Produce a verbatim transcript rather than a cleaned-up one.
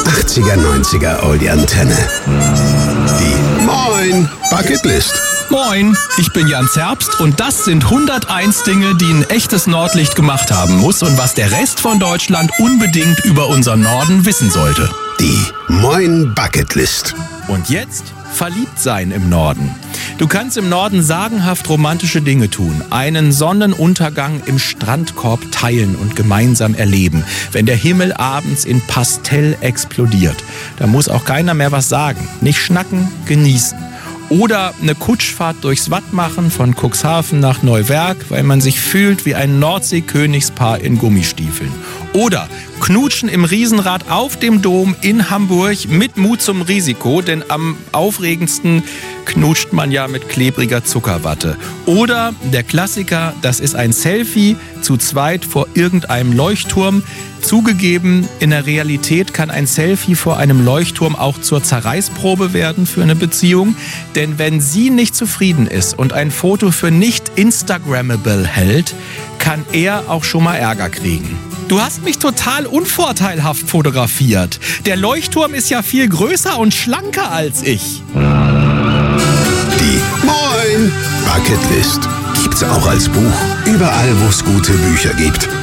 achtziger, neunziger Oldie Antenne. Die Moin Bucketlist. Moin, ich bin Jan Zerbst und das sind hunderteins Dinge, die ein echtes Nordlicht gemacht haben muss und was der Rest von Deutschland unbedingt über unseren Norden wissen sollte. Die Moin Bucketlist. Und jetzt verliebt sein im Norden. Du kannst im Norden sagenhaft romantische Dinge tun. Einen Sonnenuntergang im Strandkorb teilen und gemeinsam erleben. Wenn der Himmel abends in Pastell explodiert, da muss auch keiner mehr was sagen. Nicht schnacken, genießen. Oder eine Kutschfahrt durchs Watt machen von Cuxhaven nach Neuwerk, weil man sich fühlt wie ein Nordsee-Königspaar in Gummistiefeln. Oder knutschen im Riesenrad auf dem Dom in Hamburg mit Mut zum Risiko, denn am aufregendsten knutscht man ja mit klebriger Zuckerwatte. Oder der Klassiker, das ist ein Selfie zu zweit vor irgendeinem Leuchtturm. Zugegeben, in der Realität kann ein Selfie vor einem Leuchtturm auch zur Zerreißprobe werden für eine Beziehung. Denn wenn sie nicht zufrieden ist und ein Foto für nicht Instagrammable hält, kann er auch schon mal Ärger kriegen. Du hast mich total unvorteilhaft fotografiert. Der Leuchtturm ist ja viel größer und schlanker als ich. Die Moin Bucketlist gibt's auch als Buch. Überall, wo es gute Bücher gibt.